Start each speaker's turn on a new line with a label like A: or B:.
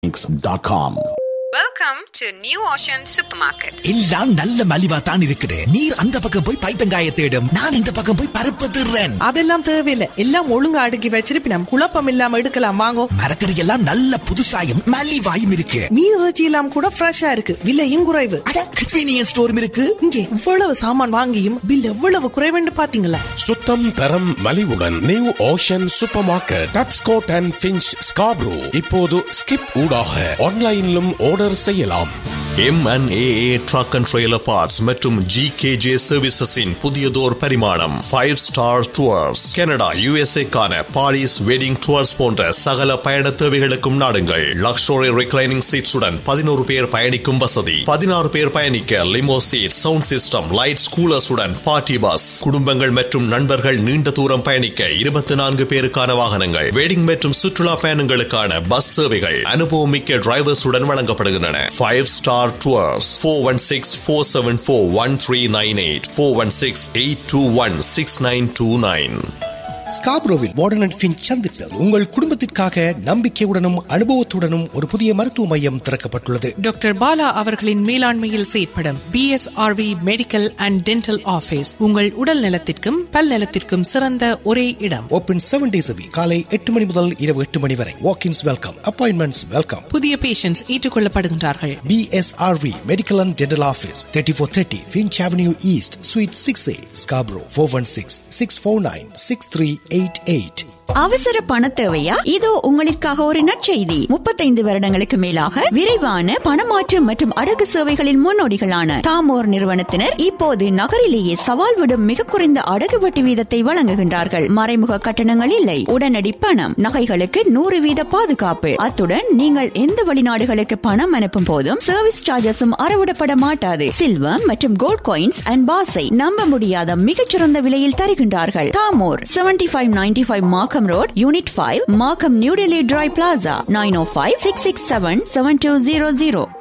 A: Welcome to New Ocean Supermarket.
B: எல்லாம் நல்ல மலிவா தான் இருக்குது. நீர் அந்த பக்கம் போய் பைத்தங்காய தேடும், நான் இந்த பக்கம் போய் பருப்பு திருறேன்.
C: அதெல்லாம் தேவையில்லை, எல்லாம் ஒழுங்கா அடுக்கி வச்சிருப்பினம். குழப்பம் இல்லாம எடுக்கலாம் வாங்கோ.
B: மரக்கறி எல்லாம் நல்ல புதுசாயும் மலிவாயும் இருக்கு.
C: மீன் இறைச்சி எல்லாம் கூட ஃப்ரெஷ்ஷா இருக்கு, விலையும் குறைவு.
B: அட கன்வீனியன்ஸ் ஸ்டோரும் இருக்கு.
C: இங்கே இவ்வளவு சாமான் வாங்கியும் பில் எவ்வளவு குறைவுன்னு பாத்தீங்களா?
D: சுத்தம் தரம் மலிவுடன் new ocean super market, Tapscott and pinch, Scarborough. இப்போது ஸ்கிப் ஊடாக ஆன்லைனிலும் ஆர்டர் செய்யலாம்.
E: M&AA Truck and Trailer Parts மற்றும் GKJ Servicesஇன் புதியதோர் பரிமாணம் 5-star Tours. Canada USA-க்கான Paris wedding tours போன்ற சகல பயண தேவைகளுக்கும் நாடுங்கள். லக்ஸரி ரிக்ளைனிங் சீட்ஸுடன் 11 பேர் பயணிக்கும் வசதி, 16 பேர் பயணிக்க லிமோ seat, sound system, light கூலர்ஸுடன் party bus. குடும்பங்கள் மற்றும் நண்பர்கள் நீண்ட தூரம் பயணிக்க 24 பேருக்கான வாகனங்கள். வெட்டிங் மற்றும் சுற்றுலா பயணங்களுக்கான பஸ் சேவைகள் அனுபவமிக்க டிரைவர்ஸுடன் வழங்கப்படுகின்றன. 5-star Tours 416-474-1398 416-821-6929.
F: ஸ்காப்ரோவில் warden and Finch சந்திப்பில் உங்கள் குடும்பத்திற்காக நம்பிக்கையுடனும் அனுபவத்துடனும் ஒரு புதிய மருத்துவ மையம் திறக்கப்பட்டுள்ளது.
C: டாக்டர் பாலா அவர்களின் மேலாண்மையில் செயற்படும் BSRV medical and dental office உங்கள் உடல் நலத்திற்கும் பல் நலத்திற்கும் சிறந்த ஒரே இடம்.
F: Open 7 days a week. காலை 8 மணி முதல் இரவு 8 மணி வரை. Walk-ins welcome, appointments welcome.
C: புதிய patients ஏற்றுக்கொள்ளப்படுகின்றார்கள்.
F: BSRV medical and dental office 3430 Finch Avenue East, Suite 6A, Scarborough. 416-649-6388.
G: அவசர பண தேவையா? இதோ உங்களுக்காக ஒரு நற்செய்தி. 35 வருடங்களுக்கு மேலாக விரைவான பணமாற்று மற்றும் அடகு சேவைகளின் முன்னோடிகளான தாமோர் நிறுவனத்தினர் இப்போது நகரிலேயே சவால் விடும் மிக குறைந்த அடகு வட்டி வீதத்தை வழங்குகின்றார்கள். மறைமுக கட்டணங்கள் இல்லை, உடனடி பணம், நகைகளுக்கு 100% பாதுகாப்பு. அத்துடன் நீங்கள் எந்த வெளிநாடுகளுக்கு பணம் அனுப்பும் போதும் சர்வீஸ் சார்ஜஸும் அறவிடப்பட மாட்டாது. சில்வர் மற்றும் கோல்ட் காயின்ஸ் அண்ட் பாஸை நம்ப முடியாத மிகச்சிறந்த விலையில் தருகின்றார்கள். Damor 7595 Markham Road, Unit 5, Markham, New Delhi Dry Plaza, 905-667-7200.